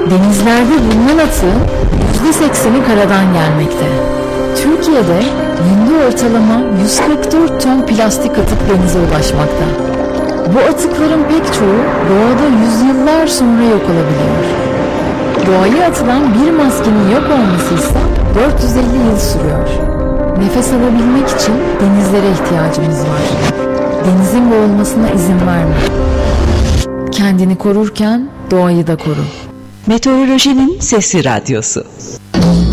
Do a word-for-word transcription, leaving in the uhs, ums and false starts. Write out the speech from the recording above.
Denizlerde bulunan atığın yüzde sekseni karadan gelmekte. Türkiye'de günde ortalama yüz kırk dört ton plastik atık denize ulaşmakta. Bu atıkların pek çoğu doğada yüzyıllar sonra yok olabiliyor. Doğaya atılan bir maskenin yok olması ise dört yüz elli yıl sürüyor. Nefes alabilmek için denizlere ihtiyacımız var. Denizin boğulmasına izin verme. Kendini korurken doğayı da koru. Meteorolojinin Sesi Radyosu.